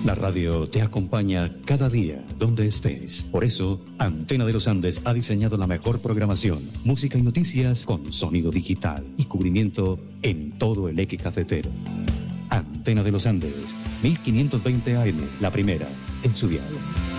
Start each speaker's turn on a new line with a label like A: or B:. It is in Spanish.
A: La radio te acompaña cada día, donde estés. Por eso, Antena de los Andes ha diseñado la mejor programación, música y noticias con sonido digital y cubrimiento en todo el eje cafetero. Antena de los Andes, 1520 AM, la primera en su dial.